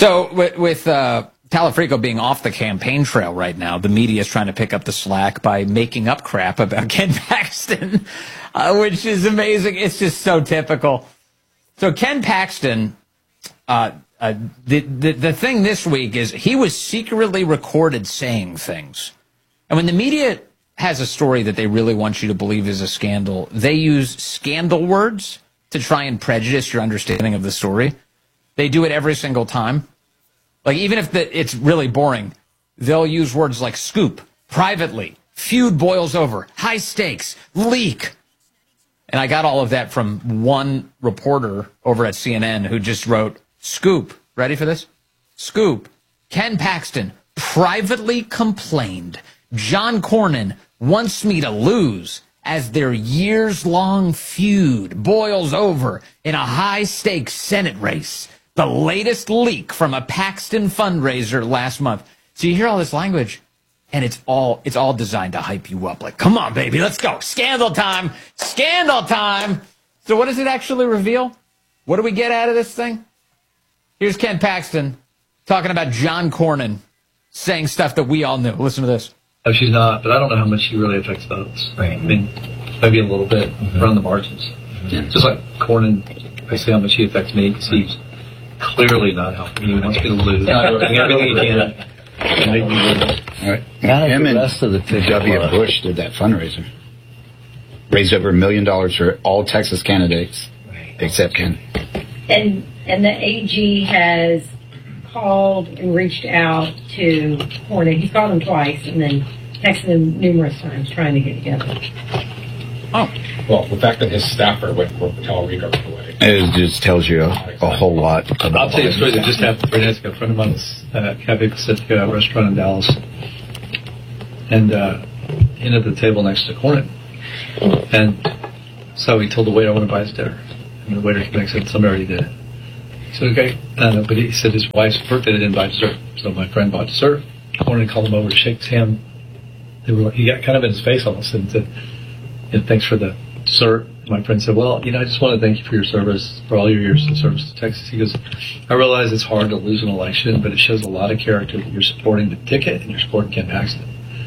So with Talafrico being off the campaign trail right now, the media is trying to pick up the slack by making up crap about Ken Paxton, which is amazing. It's just so typical. So Ken Paxton, the thing this week is he was secretly recorded saying things. And when the media has a story that they really want you to believe is a scandal, they use scandal words to try and prejudice your understanding of the story. They do it every single time. Like, even if it's really boring, they'll use words like scoop, privately, feud boils over, high stakes, leak. And I got all of that from one reporter over at CNN who just wrote, scoop. Ready for this? Scoop. Ken Paxton privately complained John Cornyn wants me to lose as their years-long feud boils over in a high-stakes Senate race. The latest leak from a Paxton fundraiser last month. So you hear all this language, and it's all designed to hype you up. Like, come on, baby, let's go. Scandal time. Scandal time. So what does it actually reveal? What do we get out of this thing? Here's Ken Paxton talking about John Cornyn saying stuff that we all knew. Listen to this. Oh, she's not, but I don't know how much she really affects votes. Right. I mean, maybe a little bit around the margins. Yeah. Just like Cornyn, I see how much he affects me. He's clearly not helping me. He wants me to lose. Everything he can to make me lose. All right. Him and W. Bush did that fundraiser. Raised over $1 million for all Texas candidates, except Ken. And the AG has called and reached out to Cornyn. He's called him twice and then texted him numerous times trying to get together. Oh. Well, the fact that his staffer went for Talarico away. It just tells you a whole lot. I'll tell you a story that just happened 3 days ago. A friend of mine was at a Cafe Pacifica restaurant in Dallas. And he ended at the table next to Cornyn. And so he told the waiter, I want to buy his dinner. And the waiter came back and said, somebody already did it. He said, okay. But he said his wife's birthday, they didn't buy dessert. So my friend bought dessert. Cornyn called him over to shake his hand. He got kind of in his face almost and said, thanks for the dessert. My friend said, well, I just want to thank you for your service, for all your years of service to Texas. He goes, I realize it's hard to lose an election, but it shows a lot of character that you're supporting the ticket and you're supporting Ken Paxton.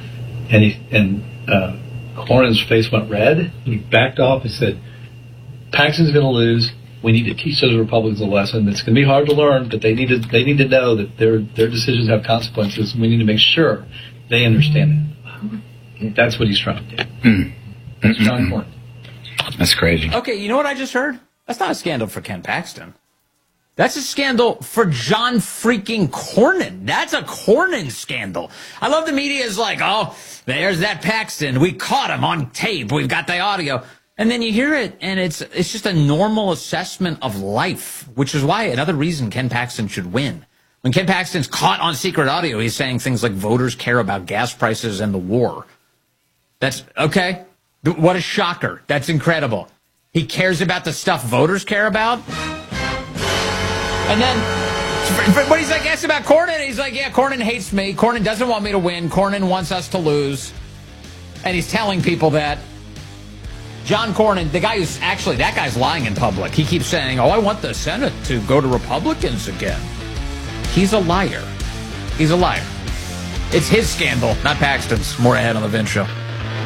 And Cornyn's face went red. He backed off and said, Paxton's going to lose. We need to teach those Republicans a lesson. It's going to be hard to learn, but they need to know that their decisions have consequences, and we need to make sure they understand it. That's what he's trying to do. That's John Cornyn. That's crazy. Okay, you know what I just heard? That's not a scandal for Ken Paxton. That's a scandal for John freaking Cornyn. That's a Cornyn scandal. I love the media is like, oh, there's that Paxton. We caught him on tape. We've got the audio. And then you hear it, and it's just a normal assessment of life, which is why another reason Ken Paxton should win. When Ken Paxton's caught on secret audio, he's saying things like voters care about gas prices and the war. That's okay. What a shocker. That's incredible. He cares about the stuff voters care about. And then, but he's like, asked about Cornyn. He's like, yeah, Cornyn hates me. Cornyn doesn't want me to win. Cornyn wants us to lose. And he's telling people that. John Cornyn, the guy who's actually, that guy's lying in public. He keeps saying, oh, I want the Senate to go to Republicans again. He's a liar. He's a liar. It's his scandal, not Paxton's. More ahead on the Vince Show.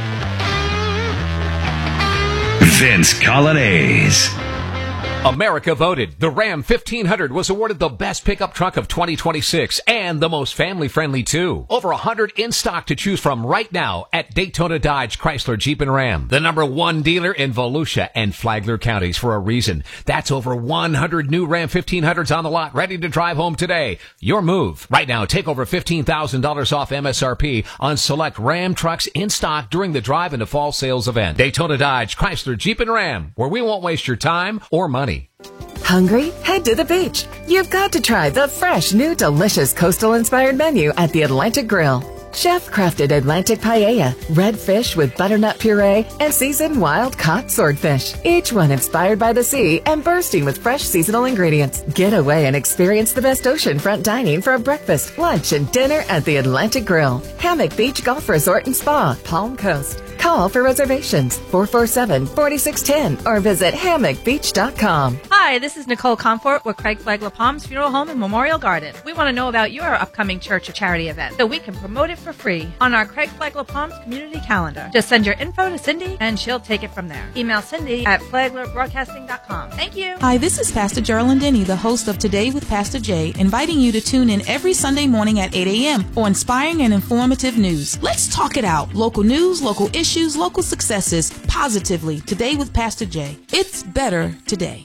Vince Coglianese. America voted. The Ram 1500 was awarded the best pickup truck of 2026 and the most family-friendly, too. Over 100 in stock to choose from right now at Daytona Dodge Chrysler Jeep and Ram. The #1 dealer in Volusia and Flagler counties for a reason. That's over 100 new Ram 1500s on the lot, ready to drive home today. Your move. Right now, take over $15,000 off MSRP on select Ram trucks in stock during the drive into fall sales event. Daytona Dodge Chrysler Jeep and Ram, where we won't waste your time or money. Hungry? Head to the beach. You've got to try the fresh, new, delicious coastal-inspired menu at the Atlantic Grill. Chef-crafted Atlantic paella, red fish with butternut puree, and seasoned wild-caught swordfish. Each one inspired by the sea and bursting with fresh seasonal ingredients. Get away and experience the best oceanfront dining for a breakfast, lunch, and dinner at the Atlantic Grill. Hammock Beach Golf Resort and Spa, Palm Coast. Call for reservations 447-4610 or visit hammockbeach.com. Hi, this is Nicole Comfort with Craig Flagler Palms Funeral Home and Memorial Garden. We want to know about your upcoming church or charity event so we can promote it for free on our Craig Flagler Palms community calendar. Just send your info to Cindy and she'll take it from there. Email Cindy at flaglerbroadcasting.com. Thank you. Hi, this is Pastor Geraldine Denny, the host of Today with Pastor Jay, inviting you to tune in every Sunday morning at 8 a.m. for inspiring and informative news. Let's talk it out. Local news, local issues, local successes, positively. Today with Pastor Jay. It's better today.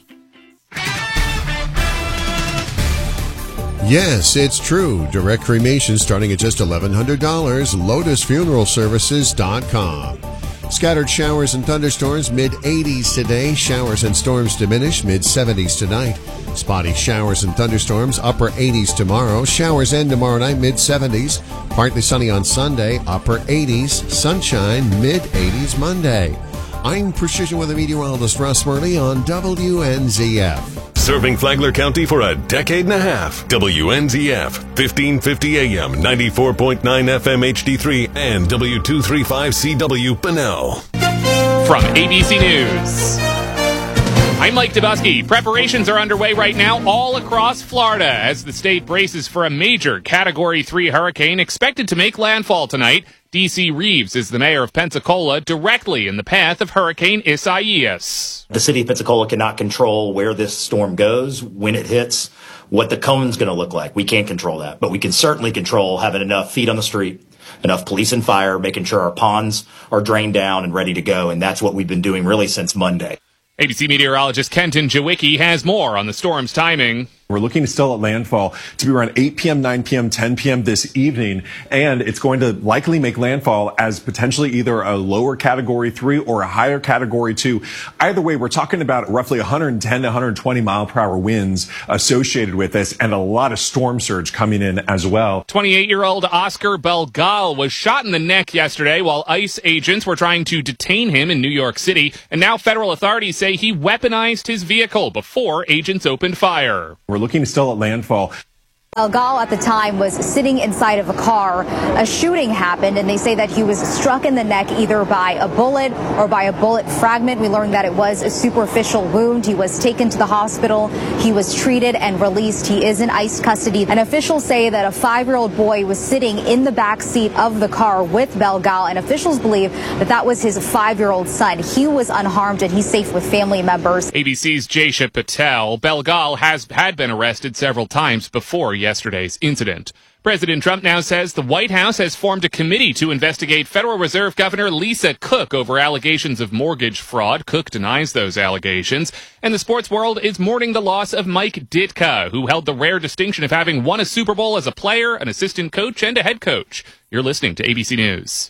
Yes, it's true. Direct cremation starting at just $1,100. LotusFuneralServices.com. Scattered showers and thunderstorms, mid-80s today. Showers and storms diminish, mid-70s tonight. Spotty showers and thunderstorms, upper 80s tomorrow. Showers end tomorrow night, mid-70s. Partly sunny on Sunday, upper 80s. Sunshine, mid-80s Monday. I'm Precision Weather Meteorologist Russ Murley on WNZF. Serving Flagler County for a decade and a half. WNZF, 1550 AM, 94.9 FM HD3, and W235CW Bunnell. From ABC News, I'm Mike Dabusky. Preparations are underway right now all across Florida as the state braces for a major Category 3 hurricane expected to make landfall tonight. D.C. Reeves is the mayor of Pensacola, directly in the path of Hurricane Isaias. The city of Pensacola cannot control where this storm goes, when it hits, what the cone's going to look like. We can't control that, but we can certainly control having enough feet on the street, enough police and fire, making sure our ponds are drained down and ready to go, and that's what we've been doing really since Monday. ABC meteorologist Kenton Jawicki has more on the storm's timing. We're looking still at landfall to be around 8 p.m., 9 p.m., 10 p.m. this evening, and it's going to likely make landfall as potentially either a lower Category 3 or a higher Category 2. Either way, we're talking about roughly 110 to 120 mile-per-hour winds associated with this and a lot of storm surge coming in as well. 28-year-old Oscar Belgal was shot in the neck yesterday while ICE agents were trying to detain him in New York City, and now federal authorities say he weaponized his vehicle before agents opened fire. We're looking still at landfall. Belgal at the time was sitting inside of a car. A shooting happened, and they say that he was struck in the neck either by a bullet or by a bullet fragment. We learned that it was a superficial wound. He was taken to the hospital. He was treated and released. He is in ICE custody. And officials say that a 5-year-old boy was sitting in the back seat of the car with Belgal, and officials believe that that was his 5-year-old son. He was unharmed, and he's safe with family members. ABC's Jaysha Patel. Belgal had been arrested several times before yesterday's incident. President Trump now says the White House has formed a committee to investigate Federal Reserve Governor Lisa Cook over allegations of mortgage fraud. Cook denies those allegations. And the sports world is mourning the loss of Mike Ditka, who held the rare distinction of having won a Super Bowl as a player, an assistant coach, and a head coach. You're listening to ABC News.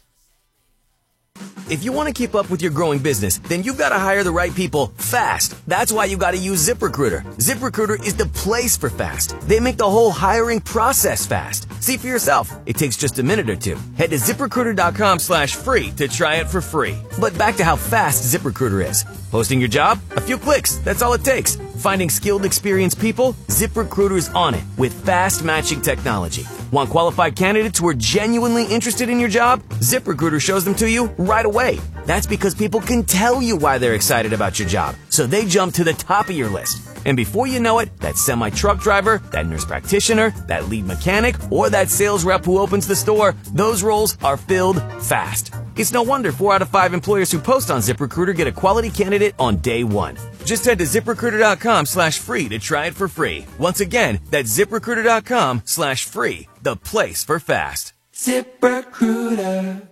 If you want to keep up with your growing business, then you've got to hire the right people fast. That's why you got to use ZipRecruiter. ZipRecruiter is the place for fast. They make the whole hiring process fast. See for yourself. It takes just a minute or two. Head to ZipRecruiter.com/free to try it for free. But back to how fast ZipRecruiter is. Posting your job? A few clicks. That's all it takes. Finding skilled, experienced people? ZipRecruiter's on it with fast matching technology. Want qualified candidates who are genuinely interested in your job? ZipRecruiter shows them to you right away. That's because people can tell you why they're excited about your job, so they jump to the top of your list. And before you know it, that semi-truck driver, that nurse practitioner, that lead mechanic, or that sales rep who opens the store, those roles are filled fast. It's no wonder 4 out of 5 employers who post on ZipRecruiter get a quality candidate on day one. Just head to ZipRecruiter.com/free to try it for free. Once again, that's ZipRecruiter.com/free, the place for fast. ZipRecruiter.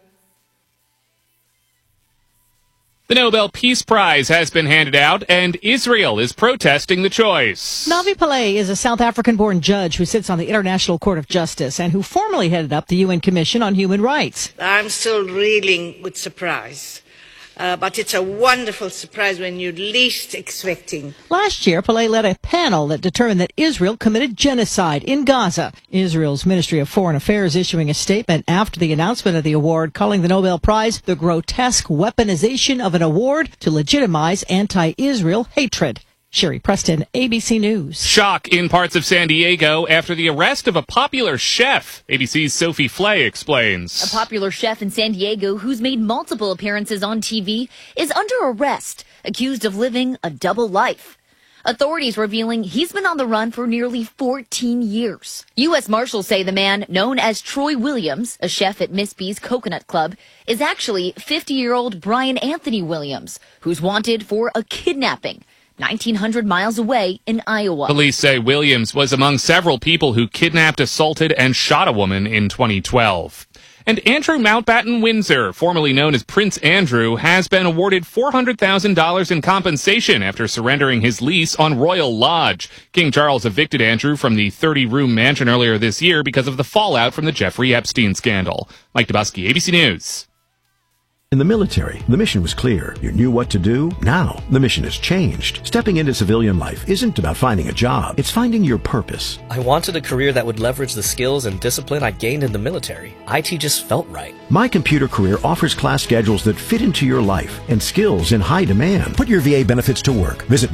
The Nobel Peace Prize has been handed out, and Israel is protesting the choice. Navi Pillay is a South African-born judge who sits on the International Court of Justice and who formerly headed up the UN Commission on Human Rights. I'm still reeling with surprise but it's a wonderful surprise when you're least expecting. Last year, Pillay led a panel that determined that Israel committed genocide in Gaza. Israel's Ministry of Foreign Affairs issuing a statement after the announcement of the award, calling the Nobel Prize the grotesque weaponization of an award to legitimize anti-Israel hatred. Sherry Preston, ABC News. Shock in parts of San Diego after the arrest of a popular chef. ABC's Sophie Flay explains. A popular chef in San Diego who's made multiple appearances on TV is under arrest, accused of living a double life. Authorities revealing he's been on the run for nearly 14 years. U.S. Marshals say the man, known as Troy Williams, a chef at Miss B's Coconut Club, is actually 50-year-old Brian Anthony Williams, who's wanted for a kidnapping 1,900 miles away in Iowa. Police say Williams was among several people who kidnapped, assaulted, and shot a woman in 2012. And Andrew Mountbatten Windsor, formerly known as Prince Andrew, has been awarded $400,000 in compensation after surrendering his lease on Royal Lodge. King Charles evicted Andrew from the 30-room mansion earlier this year because of the fallout from the Jeffrey Epstein scandal. Mike Dubusky, ABC News. In the military, the mission was clear. You knew what to do. Now, the mission has changed. Stepping into civilian life isn't about finding a job. It's finding your purpose. I wanted a career that would leverage the skills and discipline I gained in the military. IT just felt right. My Computer Career offers class schedules that fit into your life and skills in high demand. Put your VA benefits to work. Visit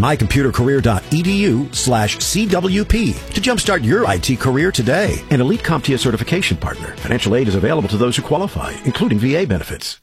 mycomputercareer.edu/CWP to jumpstart your IT career today. An Elite CompTIA certification partner. Financial aid is available to those who qualify, including VA benefits.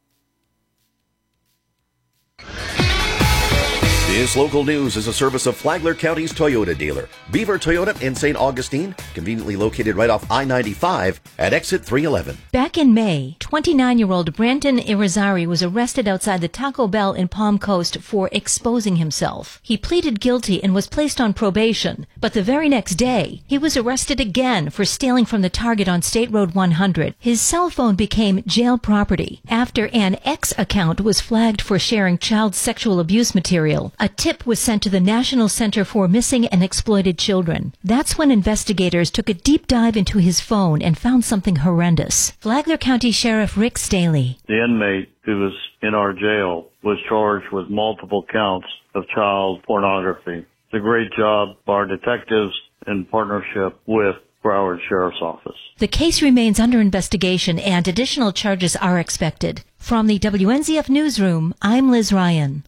This local news is a service of Flagler County's Toyota dealer, Beaver Toyota in St. Augustine, conveniently located right off I-95 at exit 311. Back in May, 29-year-old Brandon Irizarry was arrested outside the Taco Bell in Palm Coast for exposing himself. He pleaded guilty and was placed on probation, but the very next day, he was arrested again for stealing from the Target on State Road 100. His cell phone became jail property after an X account was flagged for sharing child sexual abuse material. A tip was sent to the National Center for Missing and Exploited Children. That's when investigators took a deep dive into his phone and found something horrendous. Flagler County Sheriff Rick Staley. The inmate who was in our jail was charged with multiple counts of child pornography. It's a great job by our detectives in partnership with Broward Sheriff's Office. The case remains under investigation and additional charges are expected. From the WNZF Newsroom, I'm Liz Ryan.